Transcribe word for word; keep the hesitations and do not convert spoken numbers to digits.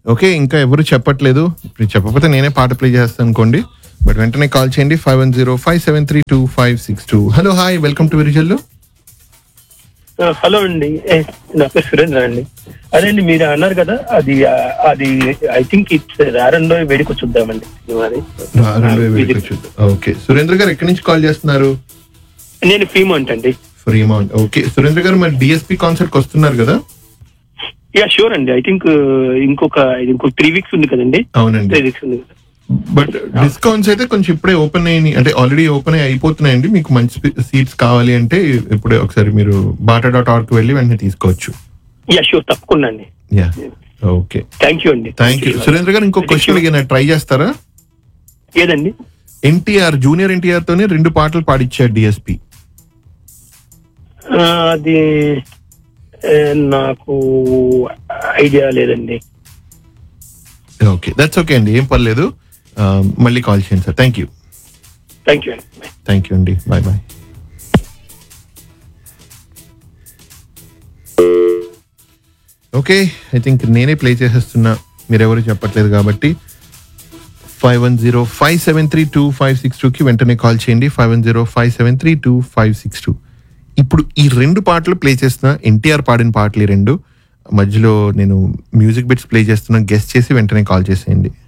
Okay, ఇంకా ఎవరు చెప్పట్లేదు. ఇప్పుడు చెప్పకపోతే నేనే పాట ప్లే చేస్తాను అనుకోండి. బట్ వెంటనే కాల్ చేయండి five one zero five seven three two five six two. Hello, hi, welcome to Virijallu. Hello అండి, నా పేరు సురేంద్ర అండి. అదే అండి, మీరు అన్నారు కదా అది అది ఐ థింక్ ఇట్స్ రారండో వేడికి చూద్దామండి. ఓకే, సురేంద్ర గారు ఎక్కడి నుంచి కాల్ చేస్తున్నారు? నేను ఫ్రీమౌంట్ అండి. Fremont, okay. సురేంద్ర గారు మరి డిఎస్పీ కాన్సర్ట్ కి వస్తున్నారు కదా? యా షూర్ అండి. ఐ థింక్ ఇంకొక ఇంకొక త్రీ వీక్స్ ఉంది కదండి. అవునండి, త్రీ వీక్స్ ఉంది కదా. బట్ డిస్కౌంట్స్ అయితే కొంచెం ఇప్పుడే ఓపెన్ అయ్యి, అంటే ఆల్రెడీ ఓపెన్ అయ్యి అయిపోతున్నాయండి. మీకు మంచి సీట్స్ కావాలి అంటే ఇప్పుడే ఒకసారి మీరు బాటా డాట్ ఆర్గ్ వెళ్ళి వెంటనే తీసుకోవచ్చు. యా షూర్, తప్పకుండా అండి. యా, ఓకే, థ్యాంక్ యూ అండి. Thank you. సురేంద్ర గారు, ఇంకో క్వశ్చన్ అడిగిన ట్రై చేస్తారా? ఏదండి? ఎన్టీఆర్, జూనియర్ ఎన్టీఆర్ తోనే రెండు పాటలు పాడిచ్చారు డిఎస్పీ. అది నాకు ఐడియా లేదండి. ఓకే, దట్స్ ఓకే అండి, ఏం పర్లేదు. మళ్ళీ కాల్ చేయండి sir. Thank you. Thank you అండి. థ్యాంక్ యూ అండి, bye bye. Okay, I think నేనే ప్లే చేసేస్తున్నా, మీరెవరు చెప్పట్లేదు కాబట్టి. Five one zero five seven three two five six టూకి వెంటనే కాల్ చేయండి. Five one zero five seven three two five six two. ఇప్పుడు ఈ రెండు పాటలు ప్లే చేస్తున్నా, ఎన్టీఆర్ పాడిన పాటలు ఈ రెండు. మధ్యలో నేను మ్యూజిక్ బిట్స్ ప్లే చేస్తున్నా, గెస్ట్ చేసి వెంటనే కాల్ చేసేయండి.